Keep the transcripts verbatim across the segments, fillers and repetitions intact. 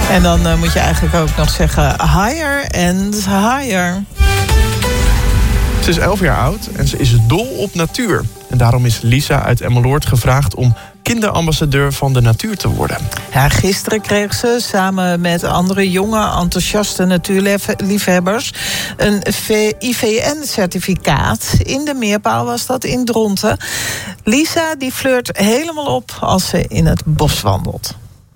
En dan uh, moet je eigenlijk ook nog zeggen higher and higher. Ze is elf jaar oud en ze is dol op natuur. En daarom is Lisa uit Emmeloord gevraagd om kinderambassadeur van de natuur te worden. Ja, gisteren kreeg ze samen met andere jonge, enthousiaste natuurliefhebbers een I V N-certificaat. In de Meerpaal was dat in Dronten. Lisa die flirt helemaal op als ze in het bos wandelt.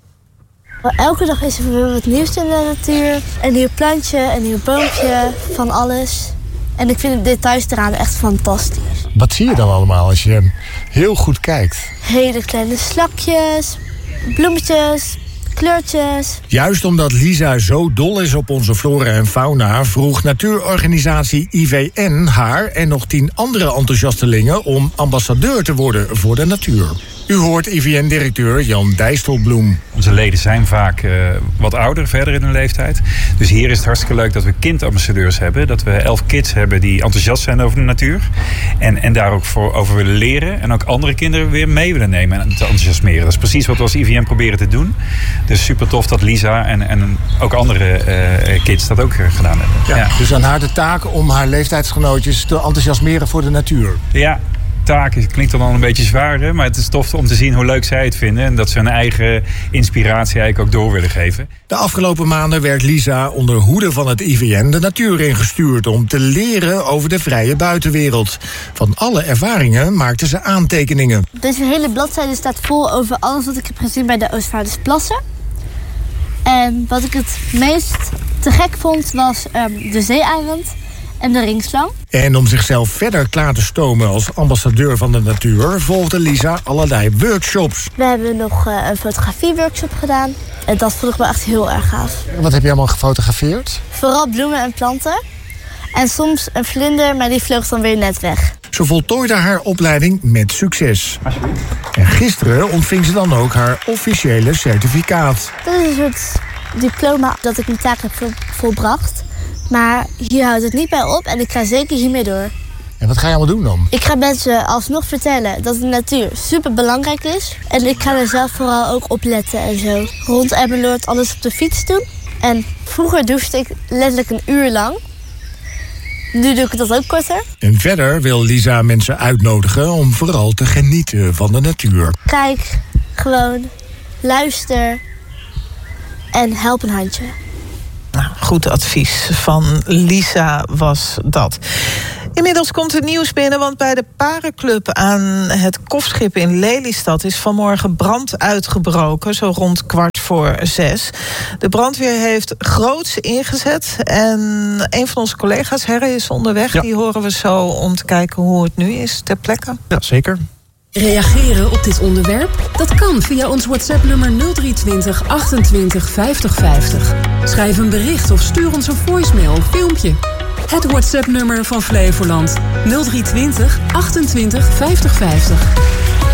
Elke dag is er weer wat nieuws in de natuur. Een nieuw plantje, een nieuw boompje, van alles. En ik vind de details eraan echt fantastisch. Wat zie je dan allemaal als je heel goed kijkt? Hele kleine slakjes, bloemetjes, kleurtjes. Juist omdat Lisa zo dol is op onze flora en fauna, vroeg natuurorganisatie I V N haar en nog tien andere enthousiastelingen om ambassadeur te worden voor de natuur. U hoort I V N-directeur Jan Dijsselbloem. Onze leden zijn vaak uh, wat ouder, verder in hun leeftijd. Dus hier is het hartstikke leuk dat we kindambassadeurs hebben. Dat we elf kids hebben die enthousiast zijn over de natuur. En, en daar ook voor over willen leren. En ook andere kinderen weer mee willen nemen en te enthousiasmeren. Dat is precies wat we als I V N proberen te doen. Dus super tof dat Lisa en, en ook andere uh, kids dat ook gedaan hebben. Ja, Ja. Dus aan haar de taak om haar leeftijdsgenootjes te enthousiasmeren voor de natuur. Ja. Taak klinkt dan al een beetje zwaar, hè? Maar het is tof om te zien hoe leuk zij het vinden en dat ze hun eigen inspiratie eigenlijk ook door willen geven. De afgelopen maanden werd Lisa onder hoede van het I V N de natuur ingestuurd om te leren over de vrije buitenwereld. Van alle ervaringen maakte ze aantekeningen. Deze hele bladzijde staat vol over alles wat ik heb gezien bij de Oostvaardersplassen. En wat ik het meest te gek vond was um, de zeearend en de ringslang. En om zichzelf verder klaar te stomen als ambassadeur van de natuur volgde Lisa allerlei workshops. We hebben nog uh, een fotografieworkshop gedaan. En dat vond ik wel echt heel erg gaaf. Wat heb je allemaal gefotografeerd? Vooral bloemen en planten. En soms een vlinder, maar die vloog dan weer net weg. Ze voltooide haar opleiding met succes. En gisteren ontving ze dan ook haar officiële certificaat. Dat is een soort diploma dat ik mijn taak heb vol- volbracht. Maar hier houdt het niet bij op en ik ga zeker hiermee door. En wat ga je allemaal doen dan? Ik ga mensen alsnog vertellen dat de natuur super belangrijk is. En ik ga er zelf vooral ook op letten en zo. Rond Emmeloord alles op de fiets doen. En vroeger douchte ik letterlijk een uur lang. Nu doe ik dat ook korter. En verder wil Lisa mensen uitnodigen om vooral te genieten van de natuur. Kijk, gewoon, luister en help een handje. Nou, goed advies van Lisa was dat. Inmiddels komt het nieuws binnen, want bij de Parenclub aan het Kofschip in Lelystad is vanmorgen brand uitgebroken, zo rond kwart voor zes. De brandweer heeft groots ingezet en een van onze collega's, Herre, is onderweg. Ja. Die horen we zo om te kijken hoe het nu is ter plekke. Ja, zeker. Reageren op dit onderwerp? Dat kan via ons WhatsApp-nummer nul drie twintig achtentwintig vijftig vijftig. Schrijf een bericht of stuur ons een voicemail of filmpje. Het WhatsApp-nummer van Flevoland nul drie twintig achtentwintig vijftig vijftig.